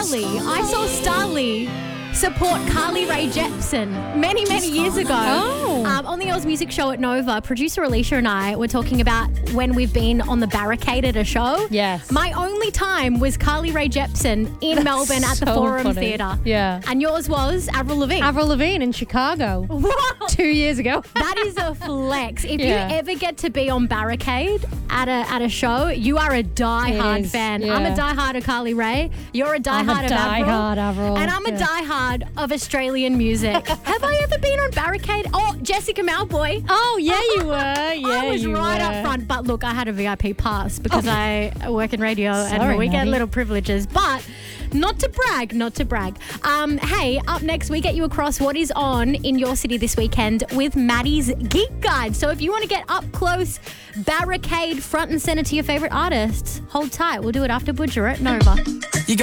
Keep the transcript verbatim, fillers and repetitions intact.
Starly. I saw Starly support Carly Rae Jepsen many, many years ago. Oh. Um, on the Oz Music Show at Nova, producer Alicia and I were talking about when we've been on the barricade at a show. Yes. My only time was Carly Rae Jepsen in That's Melbourne at the so Forum funny. Theatre. Yeah. And yours was Avril Lavigne. Avril Lavigne in Chicago Wow. two years ago. That is a flex. If Yeah. you ever get to be on barricade at a at a show, you are a diehard It is, fan. yeah. I'm a diehard of Carly Rae. You're a I'm diehard a of Avril. diehard Avril. And I'm a Yeah. diehard of Australian music. Have I ever been on barricade? Oh, Jessica Malboy. Oh, yeah, you were. Yeah, I was you right were. up front, but look, I had a V I P pass because I work in radio and Sorry, we get Maddie. little privileges. But not to brag, not to brag. Um, hey, up next, we get you across what is on in your city this weekend with Maddie's Geek Guide. So if you want to get up close, barricade, front and center to your favorite artists, hold tight. We'll do it after Butcher at Nova.